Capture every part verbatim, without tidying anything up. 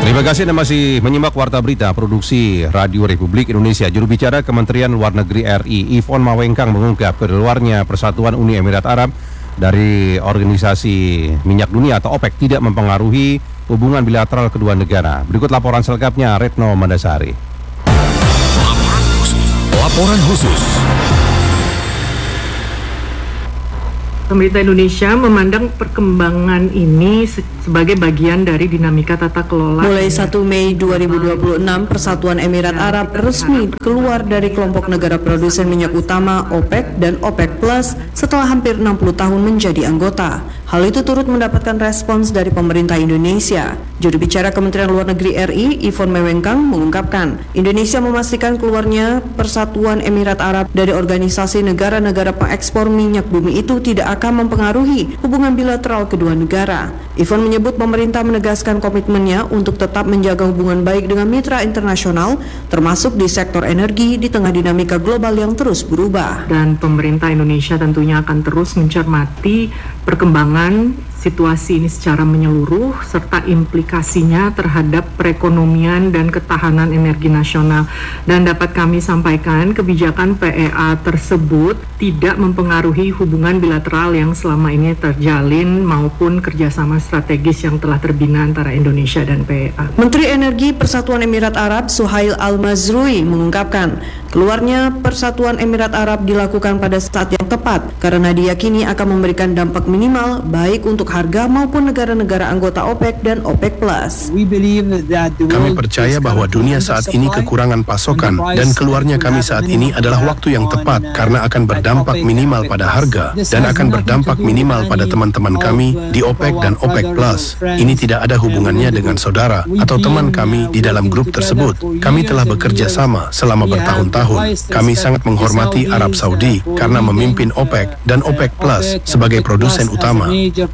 Terima kasih Anda masih menyimak Warta Berita Produksi Radio Republik Indonesia. Juru bicara Kementerian Luar Negeri R I, Yvonne Mawengkang, mengungkap keluarnya Persatuan Uni Emirat Arab dari Organisasi Minyak Dunia atau OPEC tidak mempengaruhi hubungan bilateral kedua negara. Berikut laporan selengkapnya Retno Mandasari. Laporan khusus. Laporan khusus. Pemerintah Indonesia memandang perkembangan ini se- sebagai bagian dari dinamika tata kelola. Mulai satu Mei dua ribu dua puluh enam, Persatuan Emirat Arab resmi keluar dari kelompok negara produsen minyak utama OPEC dan OPEC Plus setelah hampir enam puluh tahun menjadi anggota. Hal itu turut mendapatkan respons dari pemerintah Indonesia. Juru bicara Kementerian Luar Negeri R I, Yvonne Mawengkang, mengungkapkan, Indonesia memastikan keluarnya Persatuan Emirat Arab dari organisasi negara-negara pengekspor minyak bumi itu tidak akan mempengaruhi hubungan bilateral kedua negara. Yvonne menyebut pemerintah menegaskan komitmennya untuk tetap menjaga hubungan baik dengan mitra internasional, termasuk di sektor energi di tengah dinamika global yang terus berubah. Dan pemerintah Indonesia tentunya akan terus mencermati perkembangan situasi ini secara menyeluruh serta implikasinya terhadap perekonomian dan ketahanan energi nasional. Dan dapat kami sampaikan, kebijakan P E A tersebut tidak mempengaruhi hubungan bilateral yang selama ini terjalin maupun kerjasama strategis yang telah terbina antara Indonesia dan P E A. Menteri Energi Persatuan Emirat Arab Suhail Al-Mazrui mengungkapkan, keluarnya Persatuan Emirat Arab dilakukan pada saat yang tepat karena diyakini akan memberikan dampak minimal baik untuk harga maupun negara-negara anggota OPEC dan OPEC Plus. Kami percaya bahwa dunia saat ini kekurangan pasokan dan keluarnya kami saat ini adalah waktu yang tepat karena akan berdampak minimal pada harga dan akan berdampak minimal pada teman-teman kami di OPEC dan OPEC Plus. Ini tidak ada hubungannya dengan saudara atau teman kami di dalam grup tersebut. Kami telah bekerja sama selama bertahun-tahun. Kami sangat menghormati Arab Saudi karena memimpin OPEC dan OPEC Plus sebagai produsen utama.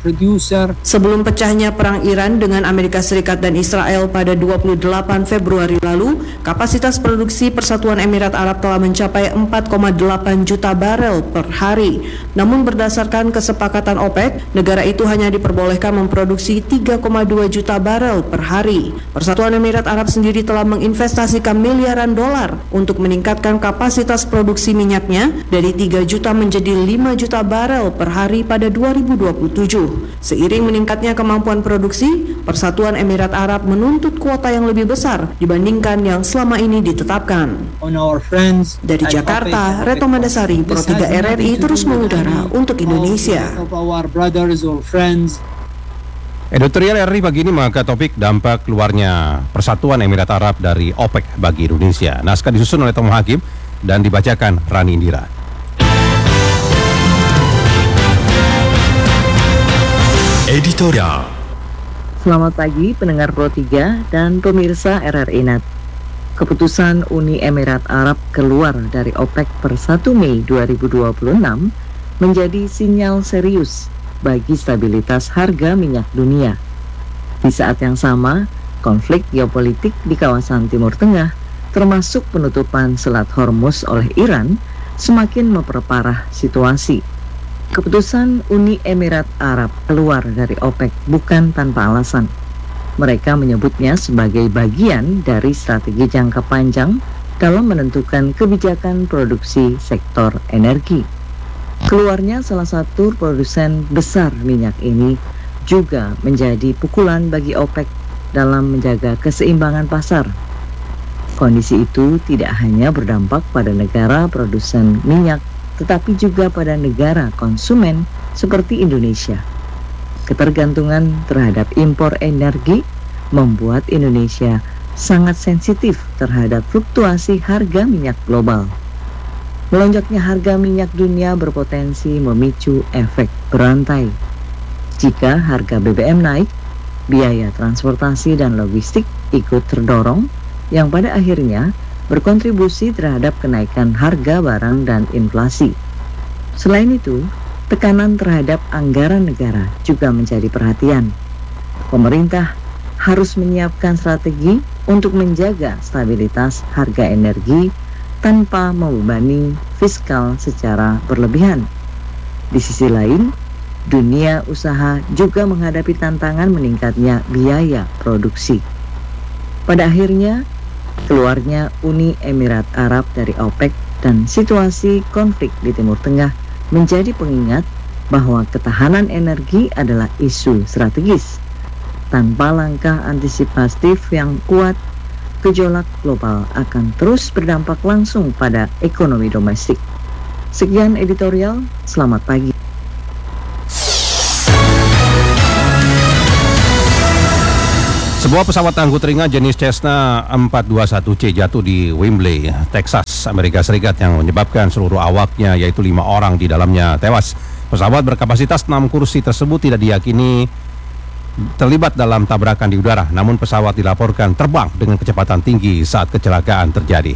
Sebelum pecahnya perang Iran dengan Amerika Serikat dan Israel pada dua puluh delapan Februari lalu, kapasitas produksi Persatuan Emirat Arab telah mencapai empat koma delapan juta barel per hari. Namun berdasarkan kesepakatan OPEC, negara itu hanya diperbolehkan memproduksi tiga koma dua juta barel per hari. Persatuan Emirat Arab sendiri telah menginvestasikan miliaran dolar untuk meningkatkan kapasitas produksi minyaknya dari tiga juta menjadi lima juta barel per hari pada dua ribu dua puluh tujuh. Seiring meningkatnya kemampuan produksi, Persatuan Emirat Arab menuntut kuota yang lebih besar dibandingkan yang selama ini ditetapkan. Dari Jakarta, Retno Mandasari, Pro tiga R R I terus mengudara untuk Indonesia. Editorial R I pagi ini mengangkat topik dampak keluarnya Persatuan Emirat Arab dari OPEC bagi Indonesia. Naskah disusun oleh Tomo Hakim dan dibacakan Rani Indira. Editorial. Selamat pagi pendengar Pro tiga dan pemirsa R R I Net. Keputusan Uni Emirat Arab keluar dari OPEC per satu Mei dua ribu dua puluh enam menjadi sinyal serius bagi stabilitas harga minyak dunia. Di saat yang sama, konflik geopolitik di kawasan Timur Tengah, termasuk penutupan Selat Hormuz oleh Iran, semakin memperparah situasi. Keputusan Uni Emirat Arab keluar dari OPEC bukan tanpa alasan. Mereka menyebutnya sebagai bagian dari strategi jangka panjang dalam menentukan kebijakan produksi sektor energi. Keluarnya salah satu produsen besar minyak ini juga menjadi pukulan bagi OPEC dalam menjaga keseimbangan pasar. Kondisi itu tidak hanya berdampak pada negara produsen minyak, tetapi juga pada negara konsumen seperti Indonesia. Ketergantungan terhadap impor energi membuat Indonesia sangat sensitif terhadap fluktuasi harga minyak global. Melonjaknya harga minyak dunia berpotensi memicu efek berantai. Jika harga B B M naik, biaya transportasi dan logistik ikut terdorong, yang pada akhirnya berkontribusi terhadap kenaikan harga barang dan inflasi. Selain itu, tekanan terhadap anggaran negara juga menjadi perhatian. Pemerintah harus menyiapkan strategi untuk menjaga stabilitas harga energi tanpa membebani fiskal secara berlebihan. Di sisi lain, dunia usaha juga menghadapi tantangan meningkatnya biaya produksi. Pada akhirnya, keluarnya Uni Emirat Arab dari OPEC dan situasi konflik di Timur Tengah menjadi pengingat bahwa ketahanan energi adalah isu strategis. Tanpa langkah antisipatif yang kuat, gejolak global akan terus berdampak langsung pada ekonomi domestik. Sekian editorial, selamat pagi. Sebuah pesawat angkut ringan jenis Cessna empat dua satu C jatuh di Wembley, Texas, Amerika Serikat yang menyebabkan seluruh awaknya yaitu lima orang di dalamnya tewas. Pesawat berkapasitas enam kursi tersebut tidak diyakini terlibat dalam tabrakan di udara, namun pesawat dilaporkan terbang dengan kecepatan tinggi saat kecelakaan terjadi.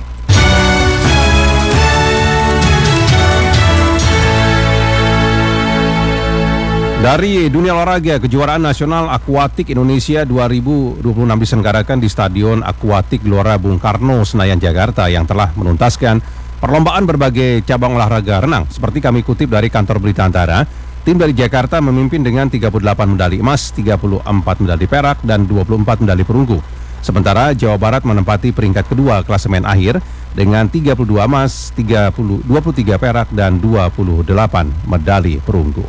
Dari dunia olahraga, kejuaraan nasional akuatik Indonesia dua ribu dua puluh enam diselenggarakan di Stadion Akuatik Gelora Bung Karno, Senayan, Jakarta yang telah menuntaskan perlombaan berbagai cabang olahraga renang. Seperti kami kutip dari kantor berita Antara, tim dari Jakarta memimpin dengan tiga puluh delapan medali emas, tiga puluh empat medali perak, dan dua puluh empat medali perunggu. Sementara Jawa Barat menempati peringkat kedua klasemen akhir dengan tiga puluh dua emas, dua puluh tiga perak, dan dua puluh delapan medali perunggu.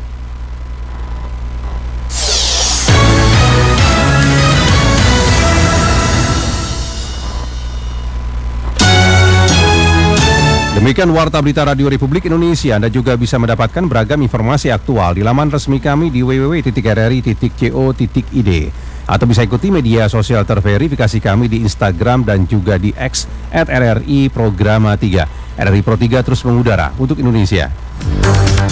Demikian Warta Berita Radio Republik Indonesia. Anda juga bisa mendapatkan beragam informasi aktual di laman resmi kami di w w w titik r r i titik co titik i d atau bisa ikuti media sosial terverifikasi kami di Instagram dan juga di X at R R I Programa tiga. R R I Pro tiga terus mengudara untuk Indonesia.